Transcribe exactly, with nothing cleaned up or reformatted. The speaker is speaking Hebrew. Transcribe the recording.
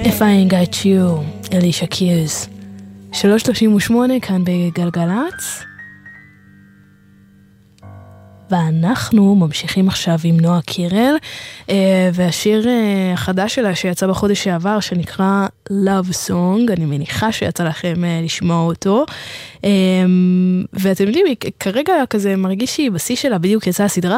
If I ain't got you, אלישה קיוז. שלוש שלושים ושמונה כאן בגלגלץ. ואנחנו ממשיכים עכשיו עם נועה קירל, והשיר החדש שלה שיצא בחודש שעבר, שנקרא Love Song, אני מניחה שיצא לכם לשמוע אותו. ואתם יודעים, כרגע כזה מרגיש שהיא בשיא שלה, בדיוק יצאה הסדרה